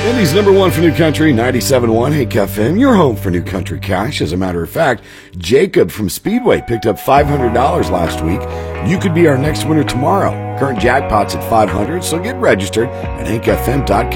Indy's number one for New Country, 97.1 Hank FM, your home for New Country Cash. As a matter of fact, Jacob from Speedway picked up $500 last week. You could be our next winner tomorrow. Current jackpot's at $500, so get registered at hankfm.com.